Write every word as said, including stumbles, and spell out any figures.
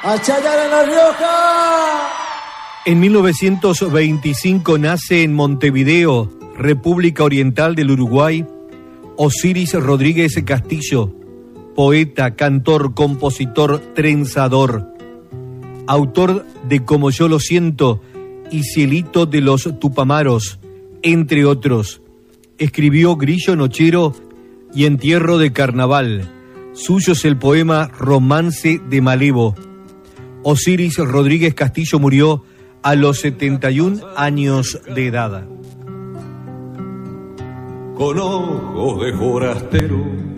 ¡A Chayanne en La Rioja! En mil novecientos veinticinco nace en Montevideo, República Oriental del Uruguay, Osiris Rodríguez Castillo, poeta, cantor, compositor, trenzador, autor de Como yo lo siento y Cielito de los Tupamaros, entre otros. Escribió Grillo Nochero y Entierro de Carnaval. Suyo es el poema Romance de Malevo. Osiris Rodríguez Castillo murió a los setenta y un años de edad. Con ojos de forastero